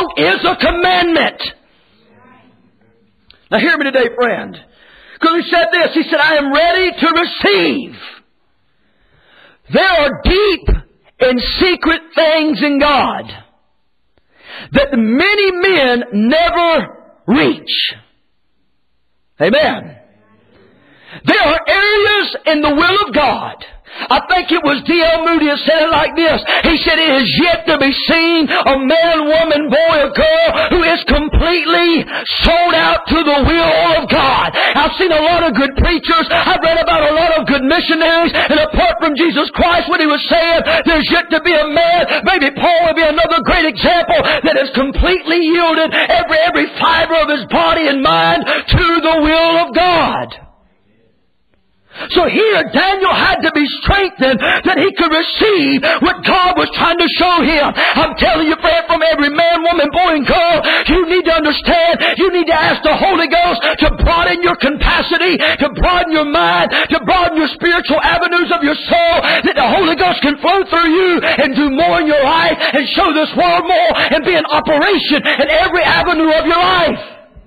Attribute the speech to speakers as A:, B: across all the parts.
A: song is a commandment. Now hear me today, friend. Because he said this. He said, I am ready to receive. There are deep and secret things in God that many men never reach. Amen. There are areas in the will of God. I think it was D.L. Moody that said it like this. He said, it is yet to be seen a man, woman, boy, or girl who is completely sold out to the will of God. I've seen a lot of good preachers. I've read about a lot of good missionaries. And apart from Jesus Christ, what he was saying, there's yet to be a man, maybe Paul would be another great example, that has completely yielded every fiber of his body and mind to the will of God. So here Daniel had to be strengthened that he could receive what God was trying to show him. I'm telling you, friend, from every man, woman, boy, and girl, you need to understand, you need to ask the Holy Ghost to broaden your capacity, to broaden your mind, to broaden your spiritual avenues of your soul, that the Holy Ghost can flow through you and do more in your life and show this world more and be in operation in every avenue of your life.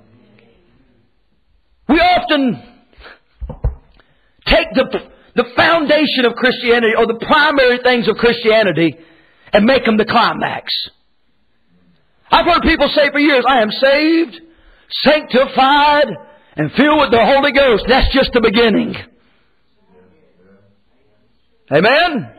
A: We often take the foundation of Christianity or the primary things of Christianity and make them the climax. I've heard people say for years, I am saved, sanctified, and filled with the Holy Ghost. That's just the beginning. Amen?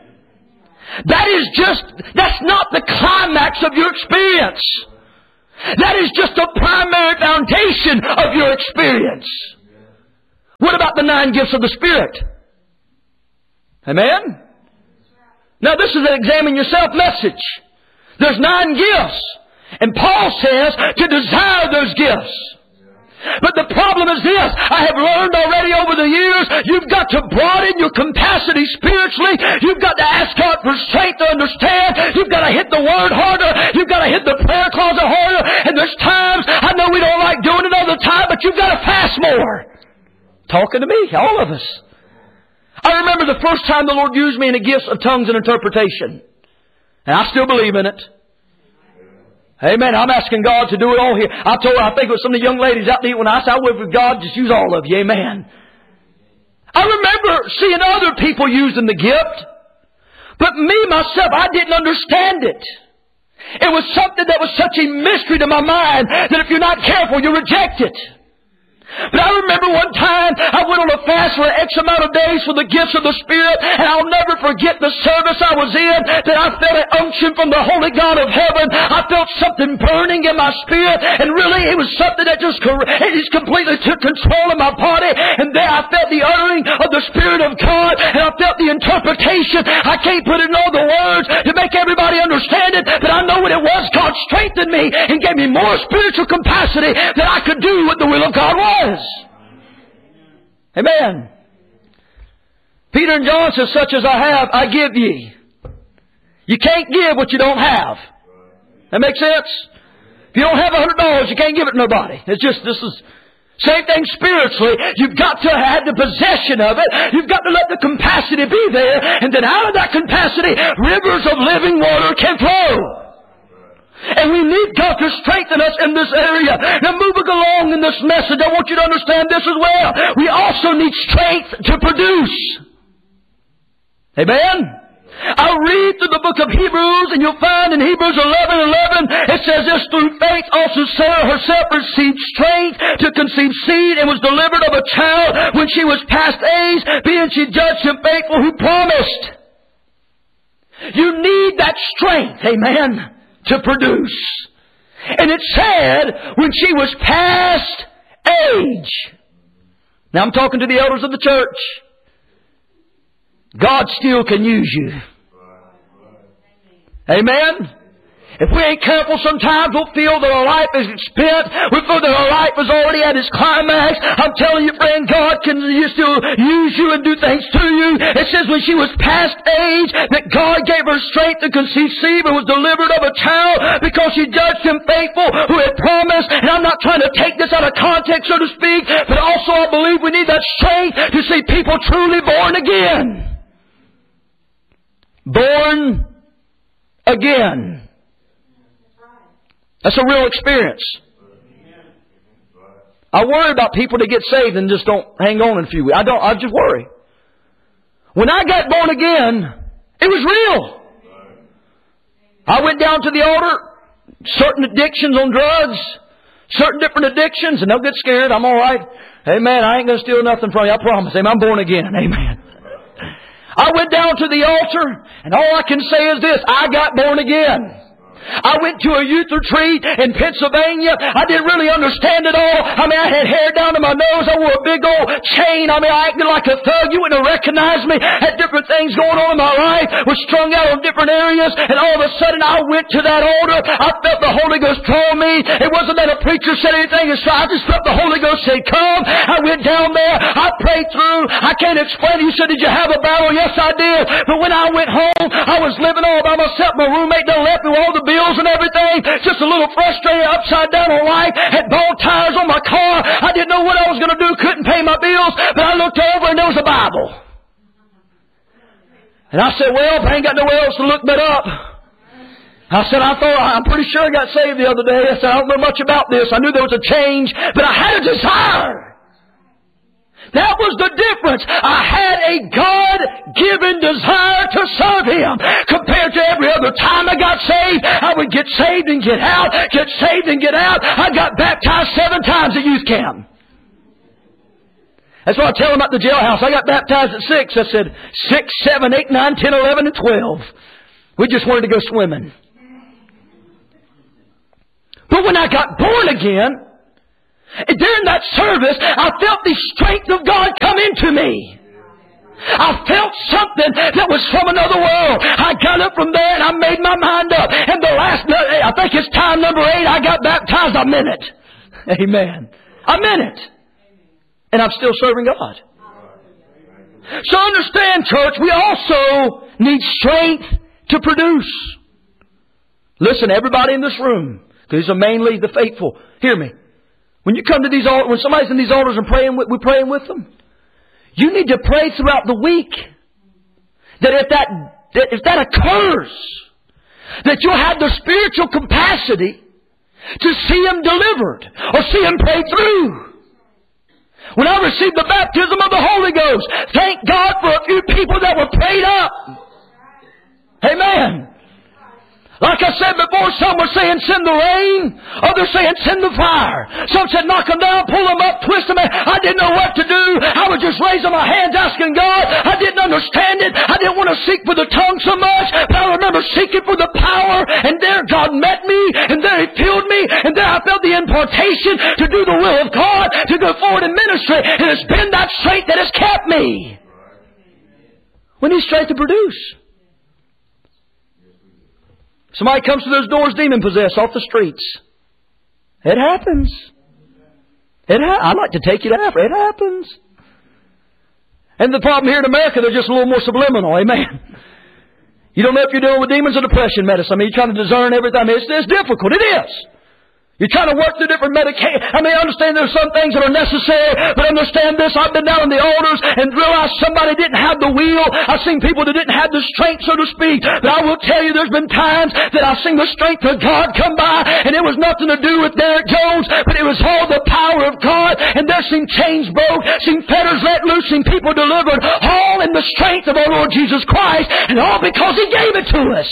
A: That's not the climax of your experience. That is just the primary foundation of your experience. What about the 9 gifts of the Spirit? Amen? Now this is an examine yourself message. There's 9 gifts. And Paul says to desire those gifts. But the problem is this. I have learned already over the years, you've got to broaden your capacity spiritually. You've got to ask God for strength to understand. You've got to hit the Word harder. You've got to hit the prayer closet harder. And there's times, I know we don't like doing it all the time, but you've got to fast more. Talking to me, all of us. I remember the first time the Lord used me in the gifts of tongues and interpretation. And I still believe in it. Amen. I'm asking God to do it all here. I think it was some of the young ladies out there when I said, I would with God, just use all of you. Amen. I remember seeing other people using the gift. But me, myself, I didn't understand it. It was something that was such a mystery to my mind that if you're not careful, you reject it. But I remember one time I went on a fast for X amount of days for the gifts of the Spirit, and I'll never forget the service I was in, that I felt an unction from the Holy God of heaven. I felt something burning in my spirit, and really it was something that just completely took control of my body. And there I felt the uttering of the Spirit of God, and I felt the interpretation. I can't put it in all the words to make everybody understand it, but I know what it was. God strengthened me and gave me more spiritual capacity that I could do what the will of God was. Amen. Peter and John says, such as I have, I give ye. You can't give what you don't have. That makes sense? If you don't have $100, you can't give it to nobody. This is same thing spiritually. You've got to have the possession of it. You've got to let the capacity be there. And then out of that capacity, rivers of living water can flow. And we need God to strengthen us in this area. Now moving along in this message, I want you to understand this as well. We also need strength to produce. Amen? I'll read through the book of Hebrews, and you'll find in Hebrews 11:11, it says this, through faith also Sarah herself received strength to conceive seed and was delivered of a child when she was past age, being she judged him faithful who promised. You need that strength, amen, to produce. And it said when she was past age. Now I'm talking to the elders of the church. God still can use you. Amen? If we ain't careful, sometimes we'll feel that our life is spent. We feel that our life is already at its climax. I'm telling you, friend, God can still use you and do things to you. It says when she was past age, that God gave her strength to conceive seed and was delivered of a child because she judged him faithful who had promised. And I'm not trying to take this out of context, so to speak, but also I believe we need that strength to see people truly born again. Born again. That's a real experience. I worry about people that get saved and just don't hang on in a few weeks. I just worry. When I got born again, it was real. I went down to the altar, certain addictions on drugs, certain different addictions, and don't get scared. I'm all right. Amen. I ain't going to steal nothing from you. I promise. Amen. I'm born again. Amen. I went down to the altar, and all I can say is this. I got born again. I went to a youth retreat in Pennsylvania. I didn't really understand it all. I mean, I had hair down to my nose. I wore a big old chain. I mean, I acted like a thug. You wouldn't have recognized me. Had different things going on in my life. Was strung out on different areas. And all of a sudden, I went to that altar. I felt the Holy Ghost draw me. It wasn't that a preacher said anything. I just felt the Holy Ghost say, come. I went down there. I prayed through. I can't explain it. You said, did you have a battle? Yes, I did. But when I went home, I was living all by myself. My roommate done left me with all the bills and everything, just a little frustrated, upside down on life, had bald tires on my car. I didn't know what I was going to do, couldn't pay my bills, but I looked over and there was a Bible. And I said, well, I ain't got nowhere else to look but up. I said, I'm pretty sure I got saved the other day. I said, I don't know much about this. I knew there was a change, but I had a desire. That was the difference. I had a God-given desire to serve Him. Compared to every other time I got saved, I would get saved and get out, get saved and get out. I got baptized 7 times at youth camp. That's what I tell them at the jailhouse. I got baptized at 6. I said 6, 7, 8, 9, 10, 11, and 12. We just wanted to go swimming. But when I got born again, during that service, I felt the strength of God come into me. I felt something that was from another world. I got up from there and I made my mind up. And the last, I think it's time number 8, I got baptized. I'm in it. Amen. I'm in it. And I'm still serving God. So understand, church, we also need strength to produce. Listen, everybody in this room, these are mainly the faithful. Hear me. When you come to these altars, when somebody's in these altars and we're praying with them, you need to pray throughout the week that if that occurs, that you'll have the spiritual capacity to see them delivered or see them prayed through. When I received the baptism of the Holy Ghost, thank God for a few people that were prayed up. Amen. Like I said before, some were saying, send the rain. Others saying, send the fire. Some said, knock them down, pull them up, twist them. I didn't know what to do. I was just raising my hands asking God. I didn't understand it. I didn't want to seek for the tongue so much. But I remember seeking for the power. And there God met me. And there He filled me. And there I felt the impartation to do the will of God, to go forward in ministry. And it's been that strength that has kept me. We need strength to produce. Somebody comes to those doors demon-possessed off the streets. It happens. I'd like to take you to Africa. It happens. And the problem here in America, they're just a little more subliminal. Amen. You don't know if you're dealing with demons or depression medicine. I mean, you're trying to discern everything. I mean, it's difficult. It is. You're trying to work through different medications. I mean, I understand there's some things that are necessary, but understand this. I've been down on the altars and realized somebody didn't have the will. I've seen people that didn't have the strength, so to speak. But I will tell you, there's been times that I've seen the strength of God come by, and it was nothing to do with Derek Jones, but it was all the power of God. And there seen chains broke, seen fetters let loose, seen people delivered, all in the strength of our Lord Jesus Christ, and all because He gave it to us.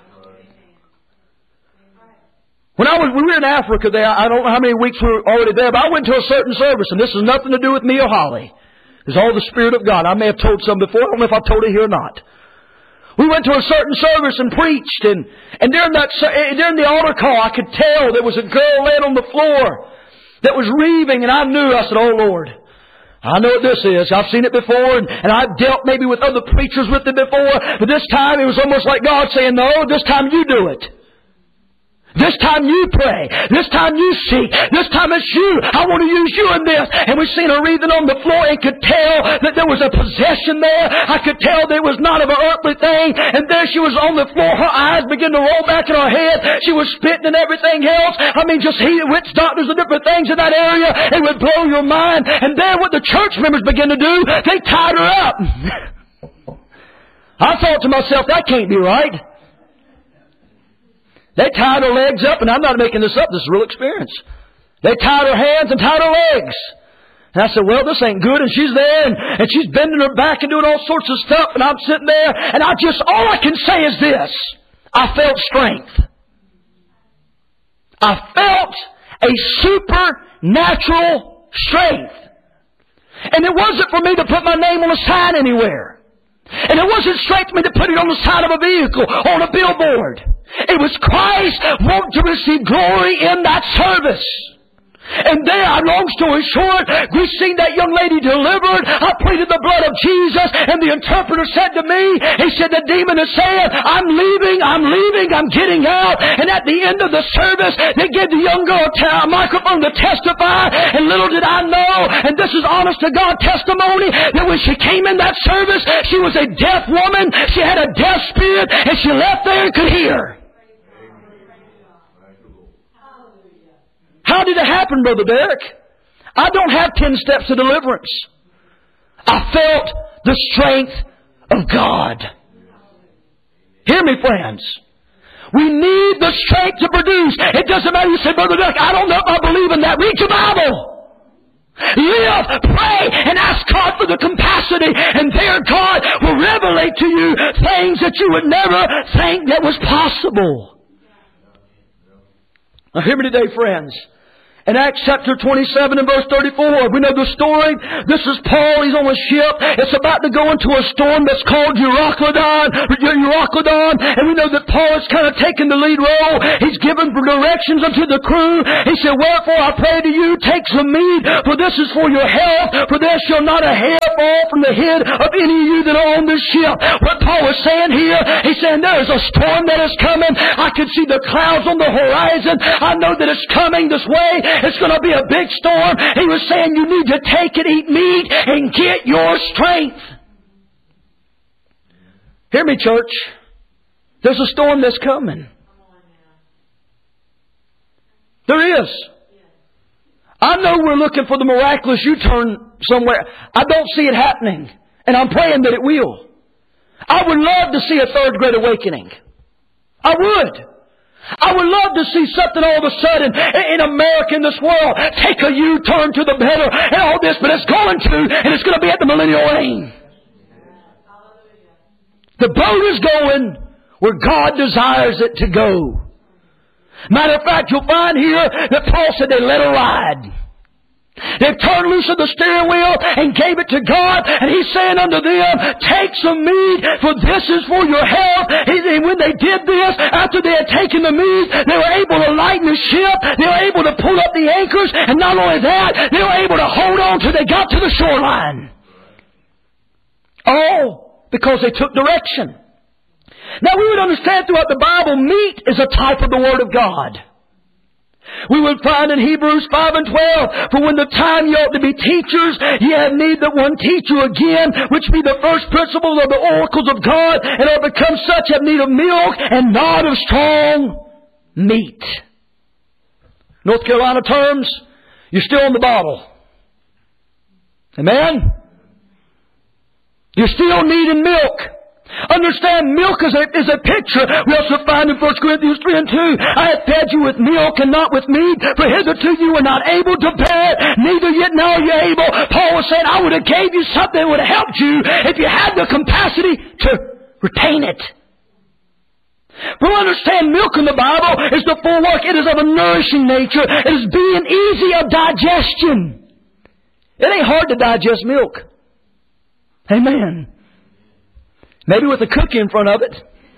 A: When we were in Africa there, I don't know how many weeks we were already there, but I went to a certain service, and this has nothing to do with me or Holly. It's all the Spirit of God. I may have told some before. I don't know if I've told it here or not. We went to a certain service and preached, and during the altar call, I could tell there was a girl laying on the floor that was grieving, and I knew. I said, "Oh Lord, I know what this is. I've seen it before, and I've dealt maybe with other preachers with it before, but this time it was almost like God saying, no, this time you do it. This time you pray. This time you seek. This time it's you. I want to use you in this." And we seen her wreathing on the floor and could tell that there was a possession there. I could tell there was not of an earthly thing. And there she was on the floor. Her eyes began to roll back in her head. She was spitting and everything else. I mean, just witch doctors and different things in that area. It would blow your mind. And then what the church members began to do, they tied her up. I thought to myself, that can't be right. They tied her legs up, and I'm not making this up, this is real experience. They tied her hands and tied her legs. And I said, well, this ain't good. And she's there, and she's bending her back and doing all sorts of stuff, and I'm sitting there, and all I can say is this. I felt strength. I felt a supernatural strength. And it wasn't for me to put my name on a sign anywhere. And it wasn't straight for me to put it on the side of a vehicle, on a billboard. It was Christ wanting to receive glory in that service. And there, long story short, we seen that young lady delivered. I pleaded the blood of Jesus, and the interpreter said to me, he said, the demon is saying, I'm leaving, I'm getting out. And at the end of the service, they gave the young girl a microphone to testify, and little did I know, and this is honest to God testimony, that when she came in that service, she was a deaf woman, she had a deaf spirit, and she left there and could hear. How did it happen, Brother Derek? I don't have 10 steps to deliverance. I felt the strength of God. Hear me, friends. We need the strength to produce. It doesn't matter. You say, Brother Derek, I don't know if I believe in that. Read your Bible. Live, pray, and ask God for the capacity. And there God will revelate to you things that you would never think that was possible. Now hear me today, friends. In Acts chapter 27 and verse 34, we know the story. This is Paul. He's on a ship. It's about to go into a storm that's called Euroclydon. And we know that Paul is kind of taking the lead role. He's given directions unto the crew. He said, wherefore I pray to you, take some meat, for this is for your health, for there shall not a hair fall from the head of any of you that are on this ship. What Paul was saying here, he's saying there is a storm that is coming. I can see the clouds on the horizon. I know that it's coming this way. It's going to be a big storm. He was saying you need to take and eat meat and get your strength. Hear me, church. There's a storm that's coming. There is. I know we're looking for the miraculous U-turn somewhere. I don't see it happening. And I'm praying that it will. I would love to see a third great awakening. I would. I would love to see something all of a sudden in America, in this world, take a U-turn to the better and all this, but it's going to, and it's going to be at the millennial reign. The boat is going where God desires it to go. Matter of fact, you'll find here that Paul said they let her ride. They've turned loose of the steering wheel and gave it to God, and He's saying unto them, take some meat, for this is for your health. And when they did this, after they had taken the meat, they were able to lighten the ship, they were able to pull up the anchors, and not only that, they were able to hold on till they got to the shoreline. All because they took direction. Now we would understand throughout the Bible, meat is a type of the Word of God. We would find in Hebrews 5 and 12, for when the time ye ought to be teachers, ye have need that one teach you again, which be the first principles of the oracles of God, and are become such have need of milk, and not of strong meat. North Carolina terms, you're still in the bottle. Amen? You're still needing milk. Understand, milk is a picture. We also find in 1 Corinthians 3 and 2, I have fed you with milk and not with meat, for hitherto you were not able to bear it, neither yet now are you able. Paul was saying, I would have gave you something that would have helped you if you had the capacity to retain it. But understand, milk in the Bible is the full work. It is of a nourishing nature. It is being easy of digestion. It ain't hard to digest milk. Amen. Maybe with a cookie in front of it.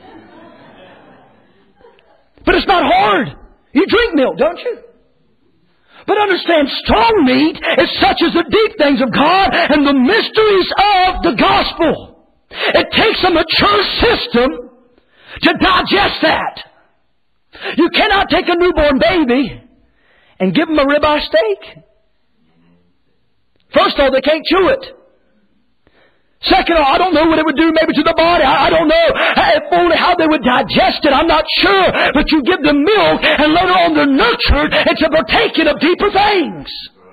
A: But it's not hard. You drink milk, don't you? But understand, strong meat is such as the deep things of God and the mysteries of the gospel. It takes a mature system to digest that. You cannot take a newborn baby and give them a ribeye steak. First of all, they can't chew it. Second of all, I don't know what it would do maybe to the body. I don't know if only how they would digest it. I'm not sure. But you give them milk and later on they're nurtured into partaking of deeper things.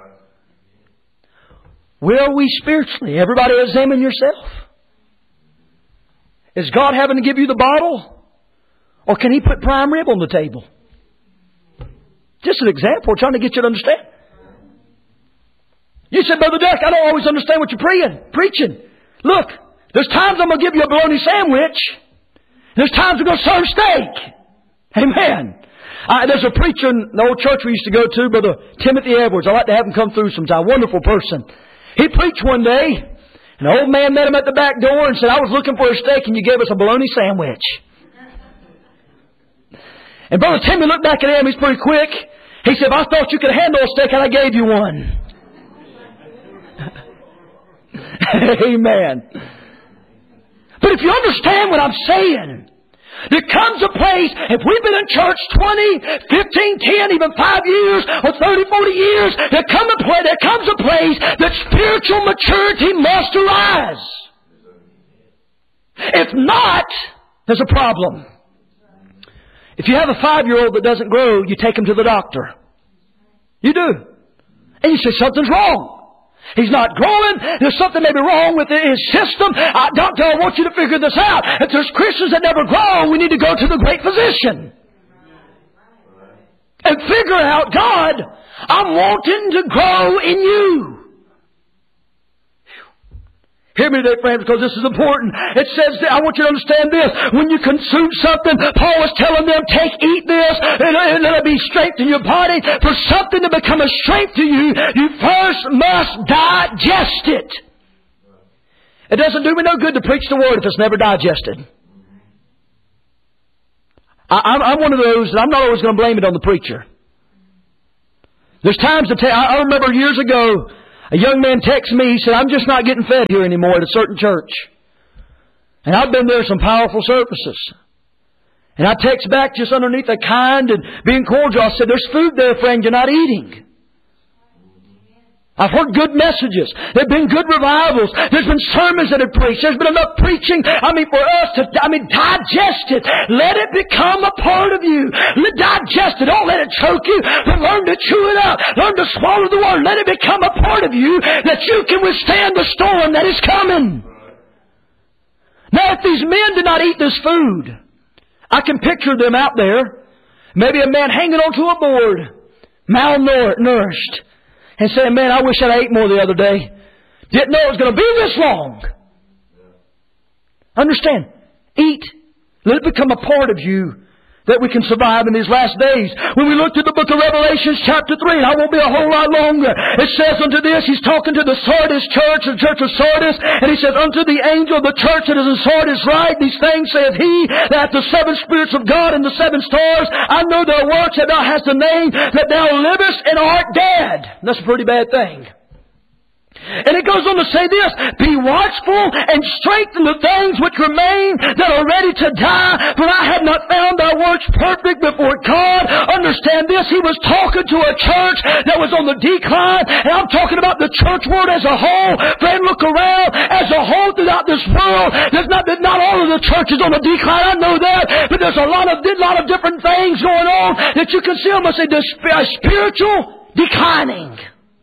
A: Where are we spiritually? Everybody examine yourself. Is God having to give you the bottle? Or can He put prime rib on the table? Just an example, trying to get you to understand. You said, Brother Derek, I don't always understand what you're preaching. Look, there's times I'm going to give you a bologna sandwich. There's times we're going to serve steak. Amen. There's a preacher in the old church we used to go to, Brother Timothy Edwards. I like to have him come through sometime. Wonderful person. He preached one day, and the old man met him at the back door and said, I was looking for a steak and you gave us a bologna sandwich. And Brother Timmy looked back at him. He's pretty quick. He said, I thought you could handle a steak and I gave you one. Amen. But if you understand what I'm saying, there comes a place, if we've been in church 20, 15, 10, even 5 years, or 30, 40 years, there comes a place that spiritual maturity must arise. If not, there's a problem. If you have a 5-year-old that doesn't grow, you take him to the doctor. You do. And you say, something's wrong. He's not growing. There's something maybe wrong with his system. Doctor, I want you to figure this out. If there's Christians that never grow, we need to go to the great physician. And figure out, God, I'm wanting to grow in you. Hear me today, friends, because this is important. It says that, I want you to understand this. When you consume something, Paul was telling them, eat this, and let it be strength in your body. For something to become a strength to you, you first must digest it. It doesn't do me no good to preach the Word if it's never digested. I'm one of those that I'm not always going to blame it on the preacher. There's times I remember years ago, a young man texted me, he said, I'm just not getting fed here anymore at a certain church. And I've been there some powerful services. And I text back just underneath a kind and being cordial, I said, there's food there, friend, you're not eating. I've heard good messages. There have been good revivals. There's been sermons that have preached. There's been enough preaching, for us to, digest it. Let it become a part of you. Digest it. Don't let it choke you, but learn to chew it up. Learn to swallow the word. Let it become a part of you that you can withstand the storm that is coming. Now, if these men did not eat this food, I can picture them out there. Maybe a man hanging onto a board, malnourished, and saying, man, I wish I'd ate more the other day. Didn't know it was going to be this long. Understand? Eat. Let it become a part of you that we can survive in these last days. When we looked at the book of Revelation chapter 3, and I won't be a whole lot longer, it says unto this, He's talking to the Sardis church, the church of Sardis, and He says, unto the angel of the church that is in Sardis write, these things saith He, that the 7 spirits of God and the 7 stars, I know their works, that thou hast a name, that thou livest and art dead. That's a pretty bad thing. And it goes on to say this, be watchful and strengthen the things which remain that are ready to die, for I have not found thy works perfect before God. Understand this, he was talking to a church that was on the decline, and I'm talking about the church world as a whole. Friend, look around, as a whole throughout this world, there's not all of the churches on the decline, I know that, but there's a lot of different things going on that you can see almost a spiritual declining.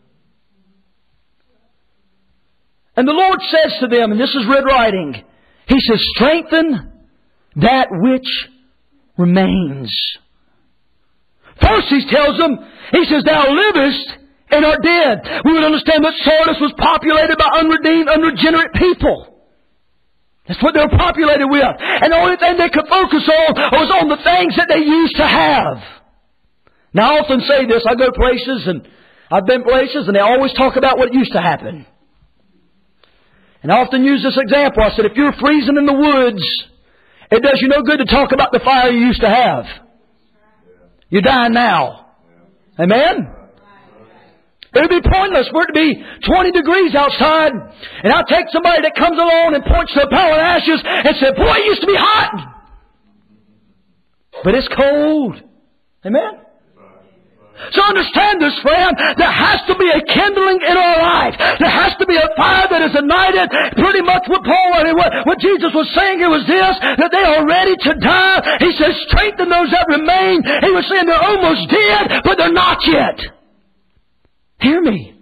A: And the Lord says to them, and this is red writing, He says, strengthen that which remains. First He tells them, He says, thou livest and art dead. We would understand that Sardis was populated by unredeemed, unregenerate people. That's what they were populated with. And the only thing they could focus on was on the things that they used to have. Now I often say this, I go places and I've been places and they always talk about what used to happen. And I often use this example. I said, if you're freezing in the woods, it does you no good to talk about the fire you used to have. You're dying now. Amen? It would be pointless for it to be 20 degrees outside, and I'll take somebody that comes along and points to a pile of ashes and says, boy, it used to be hot. But it's cold. Amen? So understand this, friend. There has to be a kindling in our life. There has to be a fire that is ignited. Pretty much what what Jesus was saying here was this, that they are ready to die. He says, strengthen those that remain. He was saying they're almost dead, but they're not yet. Hear me.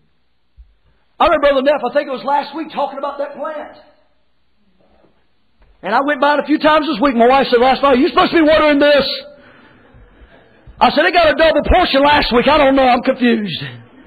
A: I remember Brother Neff, I think it was last week, talking about that plant. And I went by it a few times this week. My wife said last night, "You're supposed to be watering this." I said, "They got a double portion last week. I don't know. I'm confused."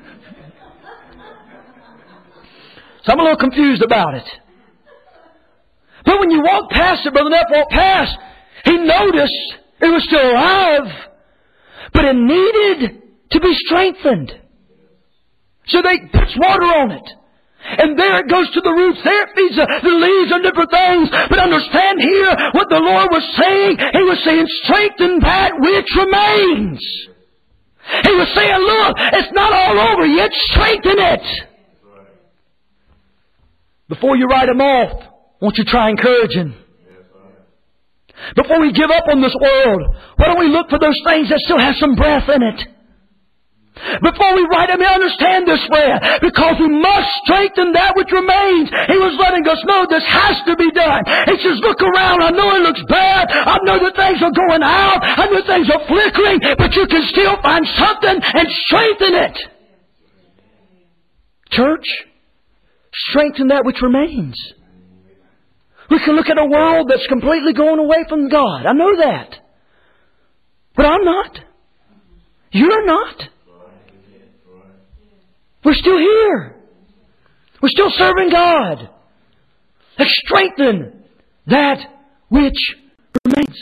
A: So I'm a little confused about it. But when you walk past it, Brother Neff walked past, he noticed it was still alive, but it needed to be strengthened. So they put water on it. And there it goes to the roots. There it feeds the leaves and different things. But understand here what the Lord was saying. He was saying, strengthen that which remains. He was saying, look, it's not all over yet. Strengthen it. Before you write them off, won't you try encouraging? Before we give up on this world, why don't we look for those things that still have some breath in it? Before we write them, understand this way, because we must strengthen that which remains. He was letting us know this has to be done. He says, look around. I know it looks bad. I know that things are going out. I know things are flickering, but you can still find something and strengthen it. Church, strengthen that which remains. We can look at a world that's completely going away from God. I know that. But I'm not. You're not. We're still here. We're still serving God. Let's strengthen that which remains.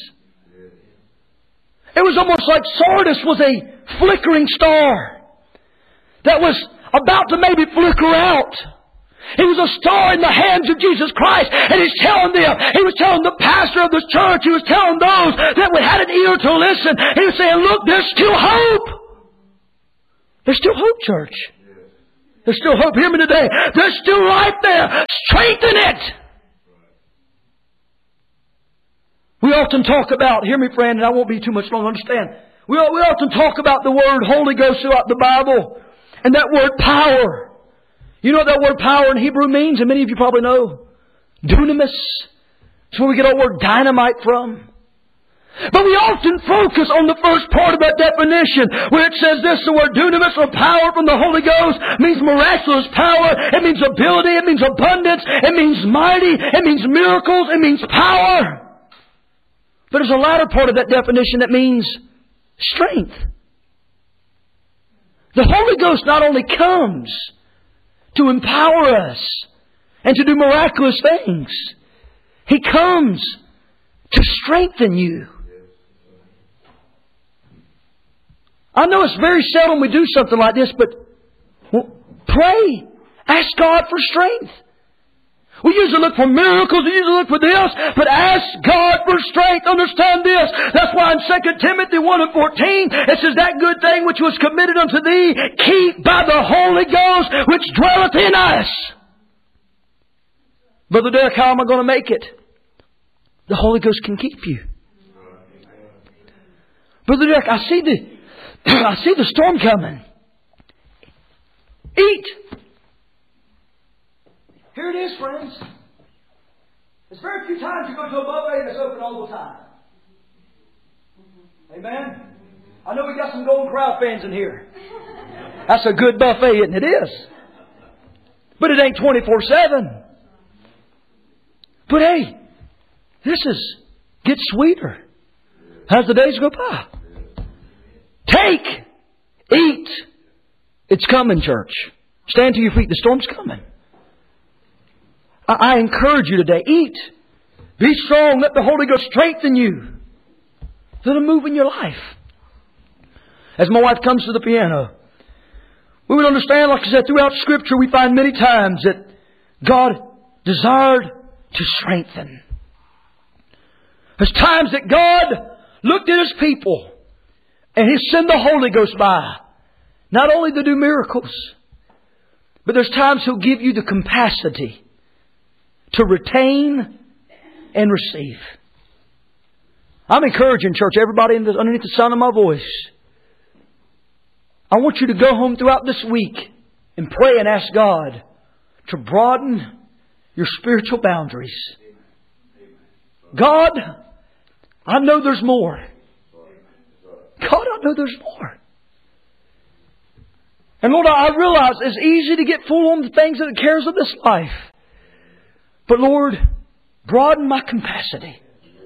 A: It was almost like Sardis was a flickering star that was about to maybe flicker out. He was a star in the hands of Jesus Christ, and He's telling them, He was telling the pastor of this church, He was telling those that had an ear to listen, He was saying, look, there's still hope. There's still hope, church. There's still hope. Hear me today. There's still life there. Strengthen it. We often talk about, hear me friend, and I won't be too much long, understand. We often talk about the word Holy Ghost throughout the Bible, and that word power. You know what that word power in Hebrew means? And many of you probably know. Dunamis. That's where we get our word dynamite from. But we often focus on the first part of that definition where it says this, the word dunamis or power from the Holy Ghost means miraculous power. It means ability. It means abundance. It means mighty. It means miracles. It means power. But there's a latter part of that definition that means strength. The Holy Ghost not only comes to empower us and to do miraculous things, He comes to strengthen you. I know it's very seldom we do something like this, but pray. Ask God for strength. We usually look for miracles, we usually look for this, but ask God for strength. Understand this. That's why in 2 Timothy 1:14, it says, that good thing which was committed unto thee, keep by the Holy Ghost which dwelleth in us. Brother Derek, how am I going to make it? The Holy Ghost can keep you. Brother Derek, I see the storm coming. Eat. Here it is, friends. There's very few times you go to a buffet that's open all the time. Amen? I know we got some Golden Corral fans in here. That's a good buffet, isn't it? It is. But it ain't 24/7. But hey, this gets sweeter as the days go by. Take, eat. It's coming, church. Stand to your feet. The storm's coming. I encourage you today. Eat. Be strong. Let the Holy Ghost strengthen you. Let Him move in your life. As my wife comes to the piano, we would understand, like I said, throughout Scripture we find many times that God desired to strengthen. There's times that God looked at His people and He sent the Holy Ghost by, not only to do miracles, but there's times He'll give you the capacity to retain and receive. I'm encouraging, church, everybody underneath the sound of my voice. I want you to go home throughout this week and pray and ask God to broaden your spiritual boundaries. God, I know there's more. God, I know there's more. And Lord, I realize it's easy to get full on the things and the cares of this life. But Lord, Broaden my capacity.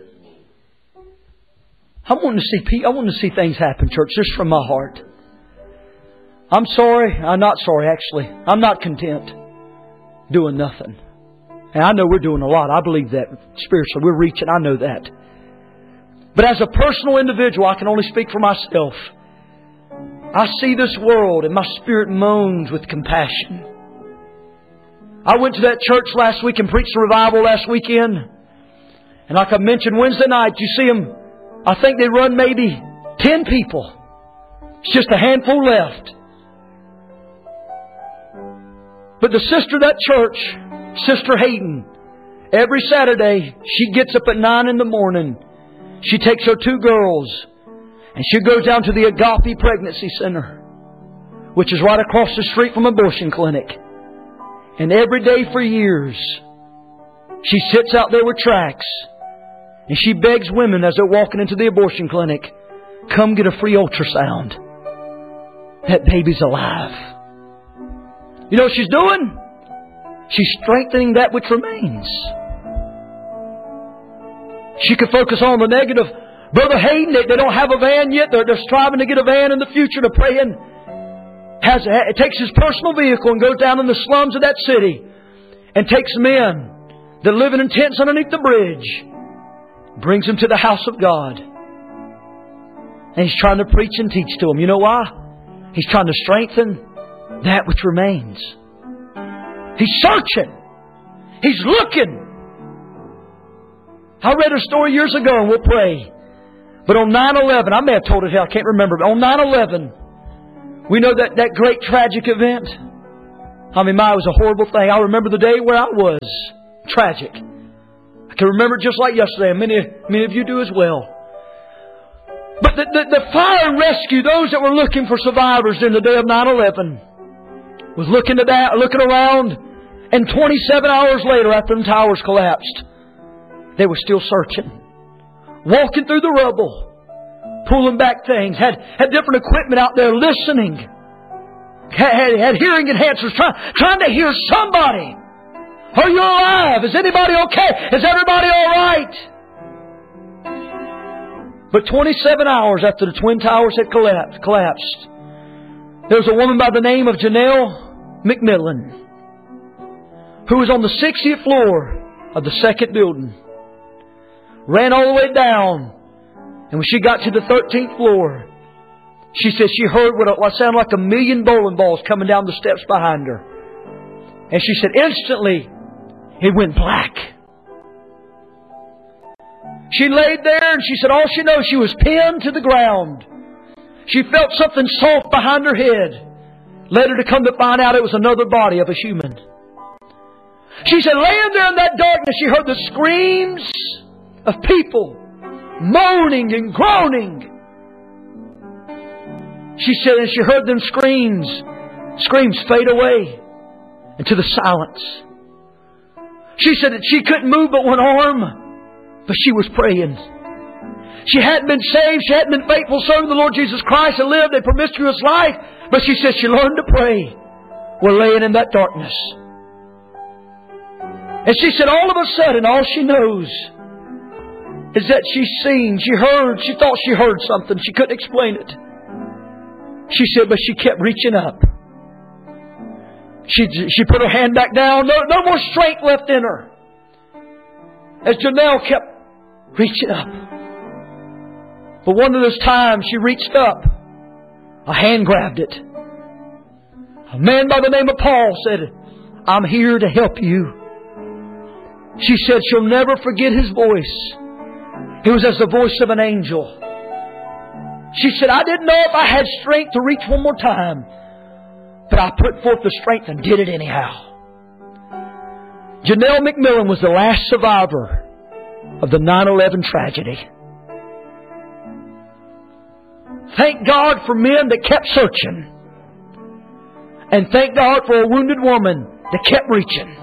A: I want to see things happen, church, just from my heart. I'm sorry. I'm not sorry, actually. I'm not content doing nothing. And I know we're doing a lot. I believe that spiritually. We're reaching. I know that. But as a personal individual, I can only speak for myself. I see this world and my spirit moans with compassion. I went to that church last week and preached a revival last weekend. And like I mentioned Wednesday night, you see them, I think they run maybe 10 people. It's just a handful left. But the sister of that church, Sister Hayden, every Saturday, she gets up at 9 in the morning. She takes her 2 girls and she goes down to the Agape Pregnancy Center, which is right across the street from abortion clinic. And every day for years, she sits out there with tracts and she begs women as they're walking into the abortion clinic, come get a free ultrasound. That baby's alive. You know what she's doing? She's strengthening that which remains. She could focus on the negative. Brother Hayden, they don't have a van yet. They're striving to get a van in the future to pray in. It takes his personal vehicle and goes down in the slums of that city and takes men that live in tents underneath the bridge, brings them to the house of God. And he's trying to preach and teach to them. You know why? He's trying to strengthen that which remains. He's searching. He's looking. I read a story years ago, and we'll pray. But on 9/11, I may have told it here, I can't remember. But on 9/11, we know that great tragic event. I mean, it was a horrible thing. I remember the day where I was. Tragic. I can remember it just like yesterday, and many of you do as well. But the fire and rescue, those that were looking for survivors during the day of 9/11, was looking around, and 27 hours later, after the towers collapsed, they were still searching. Walking through the rubble, pulling back things, had different equipment out there listening, had hearing enhancers, trying to hear somebody. Are you alive? Is anybody okay? Is everybody all right? But 27 hours after the Twin Towers had collapsed, there was a woman by the name of Janelle McMillan who was on the 60th floor of the second building. Ran all the way down. And when she got to the 13th floor, she said she heard what sounded like 1,000,000 bowling balls coming down the steps behind her. And she said instantly, it went black. She laid there and she said all she knows, she was pinned to the ground. She felt something soft behind her head. Later to come to find out it was another body of a human. She said laying there in that darkness, she heard the screams of people moaning and groaning. She said, and she heard them screams fade away into the silence. She said that she couldn't move but one arm, but she was praying. She hadn't been saved. She hadn't been faithful serving the Lord Jesus Christ and lived a promiscuous life. But she said she learned to pray while laying in that darkness. And she said all of a sudden, all she knows is that she thought she heard something. She couldn't explain it. She said, but she kept reaching up. She put her hand back down. No more strength left in her. As Janelle kept reaching up. But one of those times she reached up, a hand grabbed it. A man by the name of Paul said, I'm here to help you. She said she'll never forget his voice. It was as the voice of an angel. She said, I didn't know if I had strength to reach one more time, but I put forth the strength and did it anyhow. Janelle McMillan was the last survivor of the 9/11 tragedy. Thank God for men that kept searching. And thank God for a wounded woman that kept reaching.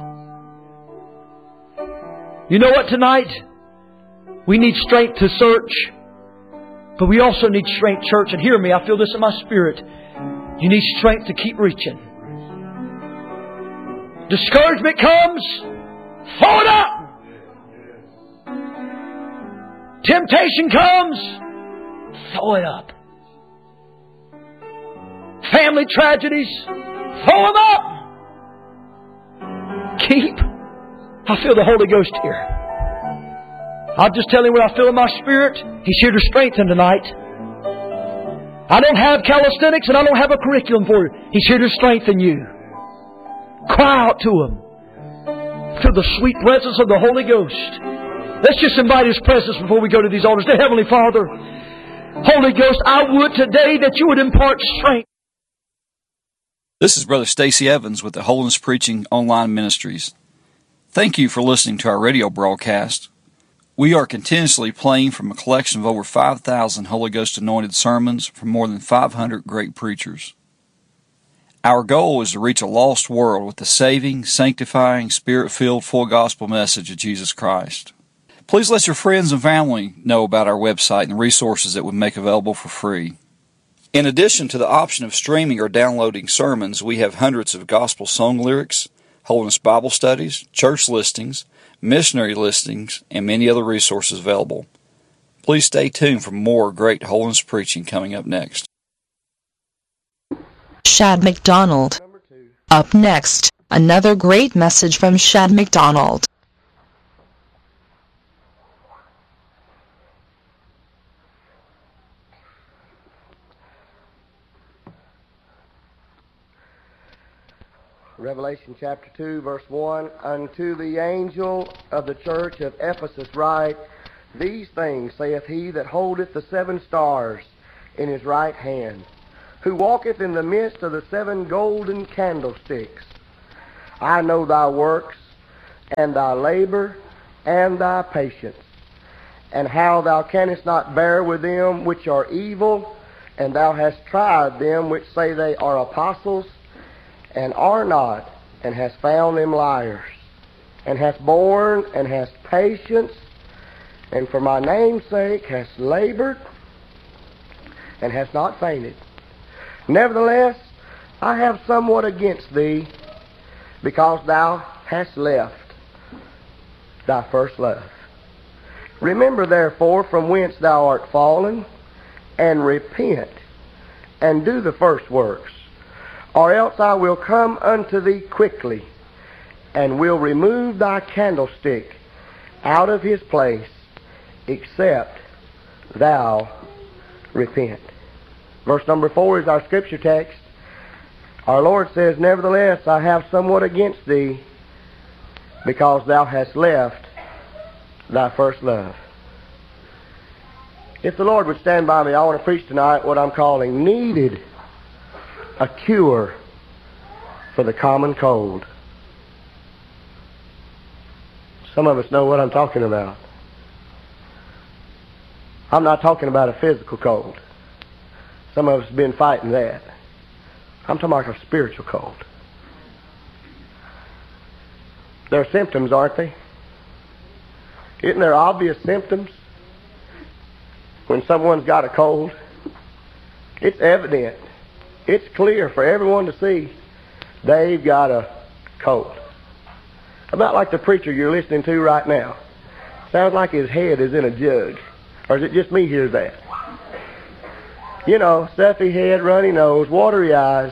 A: You know what tonight? We need strength to search. But we also need strength, church. And hear me, I feel this in my spirit. You need strength to keep reaching. Discouragement comes. Throw it up. Temptation comes, throw it up. Family tragedies, throw them up. Keep. I feel the Holy Ghost here. I'll just tell you what I feel in my spirit. He's here to strengthen tonight. I don't have calisthenics and I don't have a curriculum for you. He's here to strengthen you. Cry out to Him. Feel the sweet presence of the Holy Ghost. Let's just invite His presence before we go to these altars. Dear Heavenly Father, Holy Ghost, I would today that You would impart strength.
B: This is Brother Stacy Evans with the Holiness Preaching Online Ministries. Thank you for listening to our radio broadcast. We are continuously playing from a collection of over 5,000 Holy Ghost anointed sermons from more than 500 great preachers. Our goal is to reach a lost world with the saving, sanctifying, Spirit-filled, full gospel message of Jesus Christ. Please let your friends and family know about our website and the resources that we make available for free. In addition to the option of streaming or downloading sermons, we have hundreds of gospel song lyrics, Holiness Bible studies, church listings, missionary listings, and many other resources available. Please stay tuned for more great holiness preaching coming up next.
C: Shad McDonald. Up next, another great message from Shad McDonald.
D: Revelation chapter 2, verse 1, Unto the angel of the church of Ephesus write, These things saith he that holdeth the 7 stars in his right hand, who walketh in the midst of the 7 golden candlesticks. I know thy works, and thy labor, and thy patience, and how thou canst not bear with them which are evil, and thou hast tried them which say they are apostles, and are not, and hast found them liars, and hast borne, and hast patience, and for my name's sake hast labored, and hast not fainted. Nevertheless, I have somewhat against thee, because thou hast left thy first love. Remember therefore from whence thou art fallen, and repent, and do the first works. Or else I will come unto thee quickly, and will remove thy candlestick out of his place, except thou repent. Verse number 4 is our scripture text. Our Lord says, Nevertheless, I have somewhat against thee, because thou hast left thy first love. If the Lord would stand by me, I want to preach tonight what I'm calling needed a cure for the common cold. Some of us know what I'm talking about. I'm not talking about a physical cold. Some of us have been fighting that. I'm talking about a spiritual cold. There are symptoms, aren't they? Isn't there obvious symptoms when someone's got a cold? It's evident. It's clear for everyone to see they've got a cold. About like the preacher you're listening to right now. Sounds like his head is in a jug. Or is it just me hears that? You know, stuffy head, runny nose, watery eyes,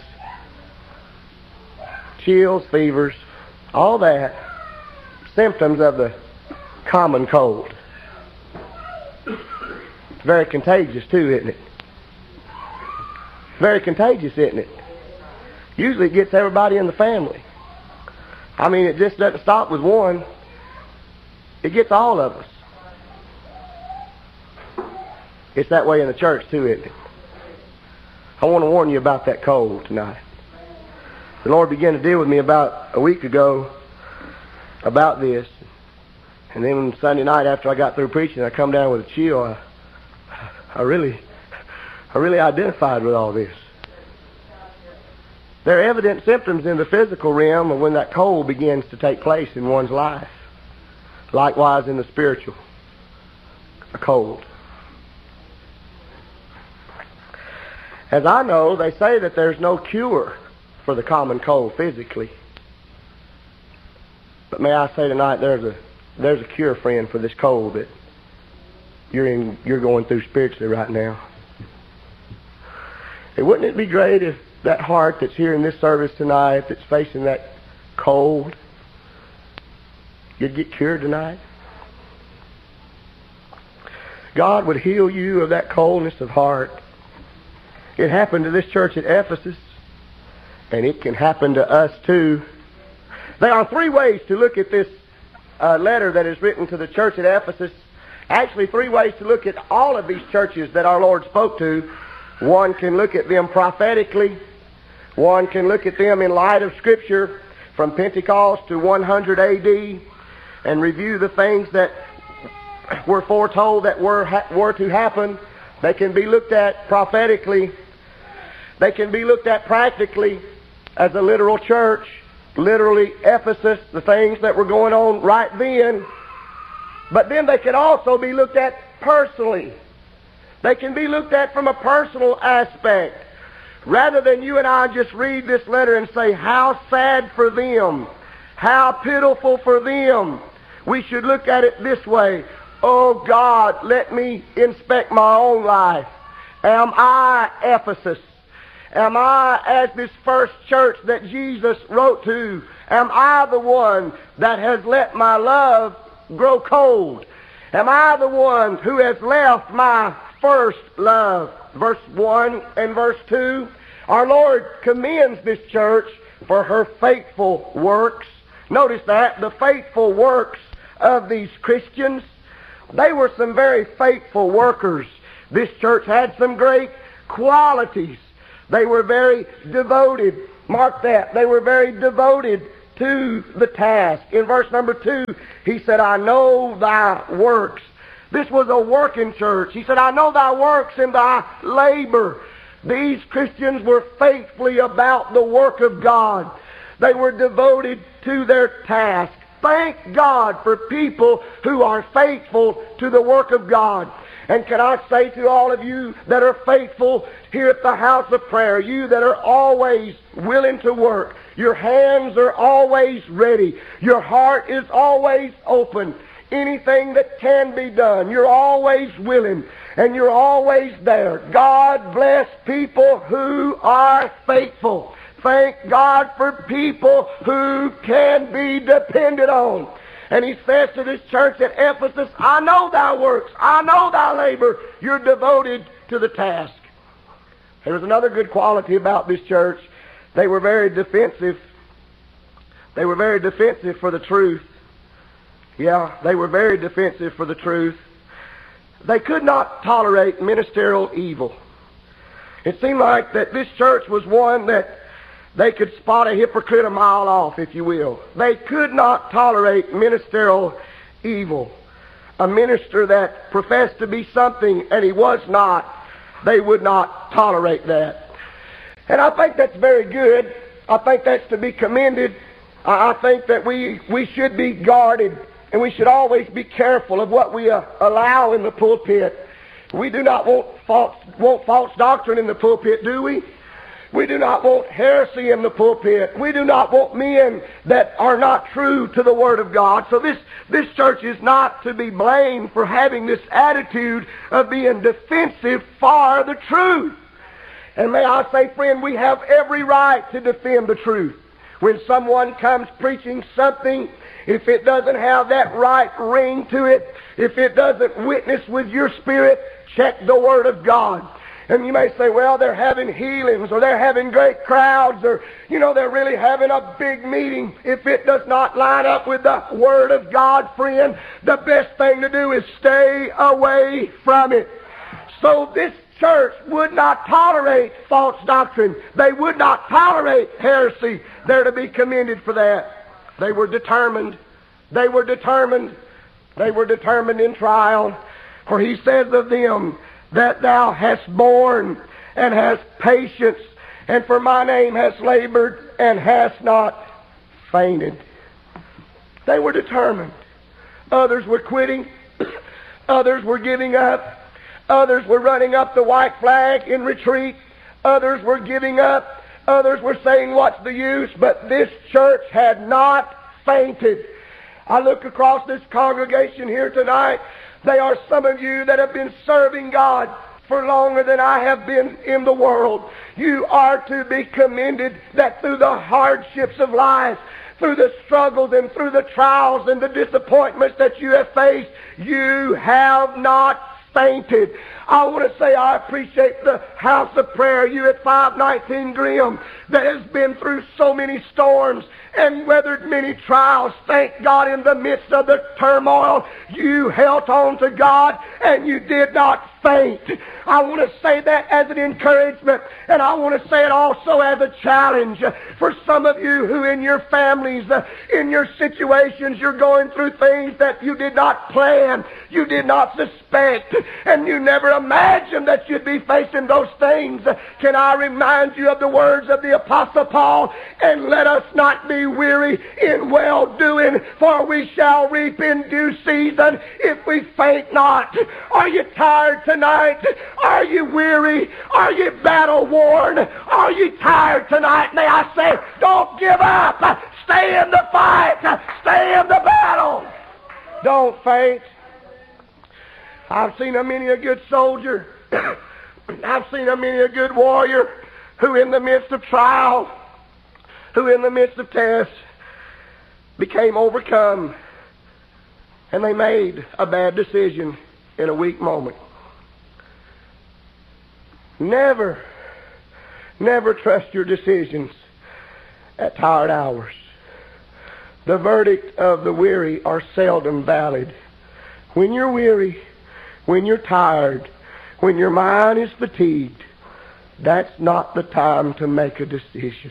D: chills, fevers, all that. Symptoms of the common cold. It's very contagious too, isn't it? Very contagious, isn't it? Usually it gets everybody in the family. I mean, it just doesn't stop with one. It gets all of us. It's that way in the church too, isn't it? I want to warn you about that cold tonight. The Lord began to deal with me about a week ago about this. And then Sunday night after I got through preaching, I come down with a chill. I really identified with all this. There are evident symptoms in the physical realm of when that cold begins to take place in one's life. Likewise in the spiritual, a cold. As I know, they say that there's no cure for the common cold physically. But may I say tonight, there's a cure, friend, for this cold that you're going through spiritually right now. And wouldn't it be great if that heart that's here in this service tonight, that's facing that cold, you'd get cured tonight? God would heal you of that coldness of heart. It happened to this church at Ephesus, and it can happen to us too. There are three ways to look at this letter that is written to the church at Ephesus. Actually, three ways to look at all of these churches that our Lord spoke to. One can look at them prophetically. One can look at them in light of Scripture from Pentecost to 100 A.D. and review the things that were foretold that were to happen. They can be looked at prophetically. They can be looked at practically as a literal church, literally Ephesus, the things that were going on right then. But then they can also be looked at personally. They can be looked at from a personal aspect. Rather than you and I just read this letter and say, how sad for them, how pitiful for them, we should look at it this way. Oh God, let me inspect my own life. Am I Ephesus? Am I, as this first church that Jesus wrote to, am I the one that has let my love grow cold? Am I the one who has left my first love? Verse 1 and verse 2. Our Lord commends this church for her faithful works. Notice that, the faithful works of these Christians. They were some very faithful workers. This church had some great qualities. They were very devoted. Mark that. They were very devoted to the task. In verse number 2, he said, I know thy works. This was a working church. He said, I know thy works and thy labor. These Christians were faithfully about the work of God. They were devoted to their task. Thank God for people who are faithful to the work of God. And can I say to all of you that are faithful here at the house of prayer, you that are always willing to work, your hands are always ready, your heart is always open, anything that can be done, you're always willing, and you're always there. God bless people who are faithful. Thank God for people who can be depended on. And he says to this church at Ephesus, I know thy works, I know thy labor, you're devoted to the task. There was another good quality about this church. They were very defensive. They were very defensive for the truth. Yeah, they were very defensive for the truth. They could not tolerate ministerial evil. It seemed like that this church was one that they could spot a hypocrite a mile off, if you will. They could not tolerate ministerial evil. A minister that professed to be something and he was not, they would not tolerate that. And I think that's very good. I think that's to be commended. I think that we should be guarded, and we should always be careful of what we allow in the pulpit. We do not want false doctrine in the pulpit, do we? We do not want heresy in the pulpit. We do not want men that are not true to the Word of God. So this church is not to be blamed for having this attitude of being defensive for the truth. And may I say, friend, we have every right to defend the truth. When someone comes preaching something, if it doesn't have that right ring to it, if it doesn't witness with your spirit, check the Word of God. And you may say, well, they're having healings, or they're having great crowds, or, they're really having a big meeting. If it does not line up with the Word of God, friend, the best thing to do is stay away from it. So this church would not tolerate false doctrine. They would not tolerate heresy. They're to be commended for that. They were determined. They were determined. They were determined in trial. For he says of them, that thou hast borne and hast patience, and for my name hast labored and hast not fainted. They were determined. Others were quitting. Others were giving up. Others were running up the white flag in retreat. Others were giving up. Others were saying, what's the use? But this church had not fainted. I look across this congregation here tonight. There are some of you that have been serving God for longer than I have been in the world. You are to be commended that through the hardships of life, through the struggles and through the trials and the disappointments that you have faced, you have not fainted. I want to say I appreciate the house of prayer, you at 519 Grimm, that has been through so many storms and weathered many trials. Thank God, in the midst of the turmoil, you held on to God and you did not faint. I want to say that as an encouragement, and I want to say it also as a challenge for some of you who in your families, in your situations, you're going through things that you did not plan, you did not suspect, and you never imagined that you'd be facing those things. Can I remind you of the words of the Apostle Paul? And let us not be weary in well-doing, for we shall reap in due season if we faint not. Are you tired tonight? Are you weary? Are you battle-worn? Are you tired tonight? May I say, don't give up. Stay in the fight. Stay in the battle. Don't faint. I've seen a many a good soldier. I've seen a many a good warrior who in the midst of trial, who in the midst of tests, became overcome. And they made a bad decision in a weak moment. Never trust your decisions at tired hours. The verdict of the weary are seldom valid. When you're weary, when you're tired, when your mind is fatigued, that's not the time to make a decision.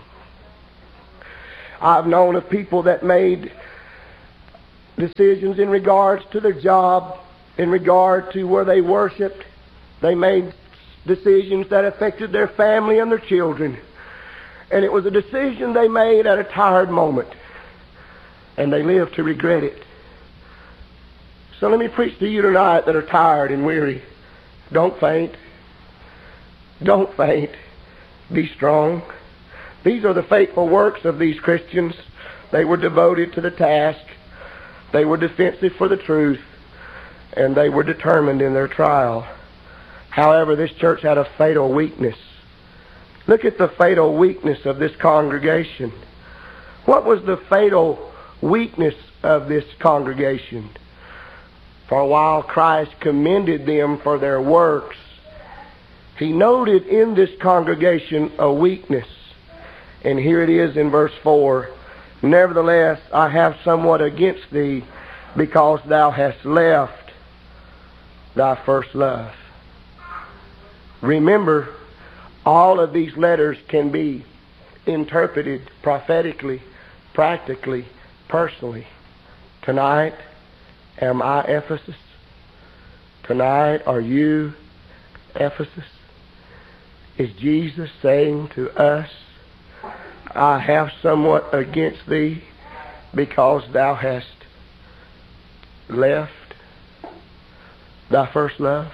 D: I've known of people that made decisions in regards to their job, in regard to where they worshiped. They made decisions that affected their family and their children. And it was a decision they made at a tired moment. And they lived to regret it. So let me preach to you tonight that are tired and weary. Don't faint. Don't faint. Be strong. These are the faithful works of these Christians. They were devoted to the task. They were defensive for the truth. And they were determined in their trial. However, this church had a fatal weakness. Look at the fatal weakness of this congregation. What was the fatal weakness of this congregation? For a while Christ commended them for their works, He noted in this congregation a weakness. And here it is in verse 4. Nevertheless, I have somewhat against thee, because thou hast left thy first love. Remember, all of these letters can be interpreted prophetically, practically, personally. Tonight, am I Ephesus? Tonight, are you Ephesus? Is Jesus saying to us, I have somewhat against thee because thou hast left thy first love?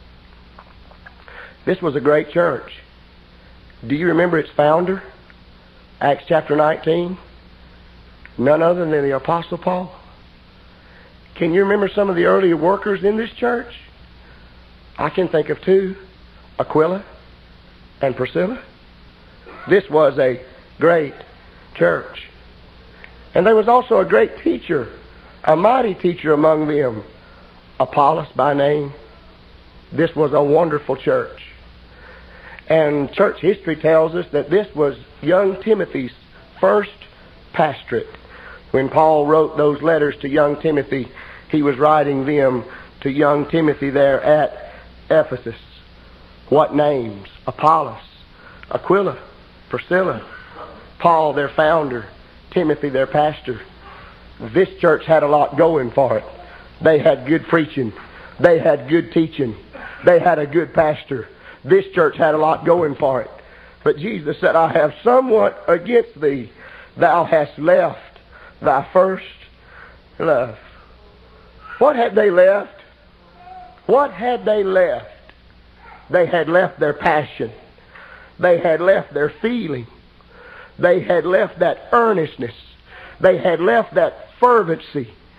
D: This was a great church. Do you remember its founder? Acts chapter 19. None other than the Apostle Paul. Can you remember some of the early workers in this church? I can think of two. Aquila and Priscilla. This was a great church. And there was also a great teacher, a mighty teacher among them, Apollos by name. This was a wonderful church. And church history tells us that this was young Timothy's first pastorate. When Paul wrote those letters to young Timothy, he was writing them to young Timothy there at Ephesus. What names? Apollos, Aquila, Priscilla, Paul their founder, Timothy their pastor. This church had a lot going for it. They had good preaching. They had good teaching. They had a good pastor. This church had a lot going for it. But Jesus said, I have somewhat against thee. Thou hast left thy first love. What had they left? What had they left? They had left their passion. They had left their feeling. They had left that earnestness. They had left that fervency.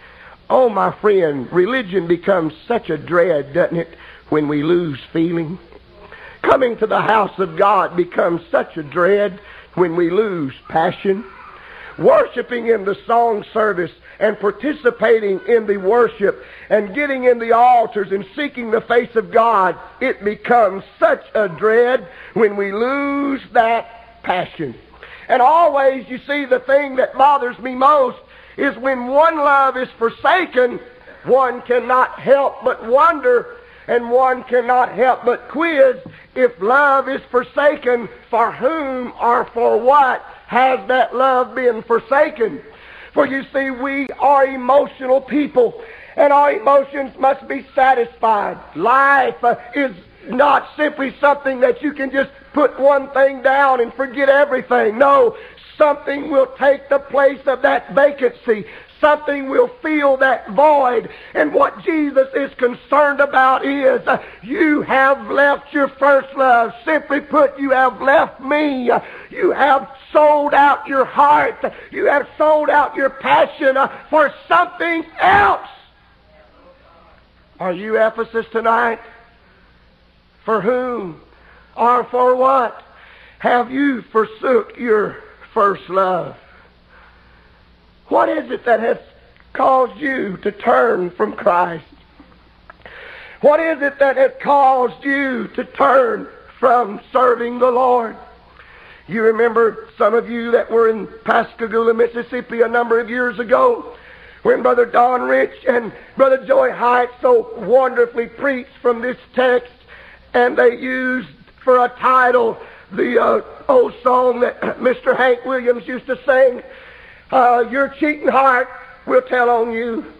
D: Oh, my friend, religion becomes such a dread, doesn't it, when we lose feeling? Coming to the house of God becomes such a dread when we lose passion. Worshiping in the song service and participating in the worship and getting in the altars and seeking the face of God, it becomes such a dread when we lose that passion. And always, you see, the thing that bothers me most is when one love is forsaken, one cannot help but wonder, and one cannot help but quiz, if love is forsaken, for whom or for what has that love been forsaken? For you see, we are emotional people, and our emotions must be satisfied. Life is not simply something that you can just put one thing down and forget everything. No, something will take the place of that vacancy. Something will fill that void. And what Jesus is concerned about is you have left your first love. Simply put, you have left me. You have sold out your heart. You have sold out your passion for something else. Are you Ephesus tonight? For whom or for what have you forsook your first love? What is it that has caused you to turn from Christ? What is it that has caused you to turn from serving the Lord? You remember, some of you that were in Pascagoula, Mississippi a number of years ago, when Brother Don Rich and Brother Joey Height so wonderfully preached from this text, and they used for a title the old song that Mr. Hank Williams used to sing, Your cheating heart will tell on you.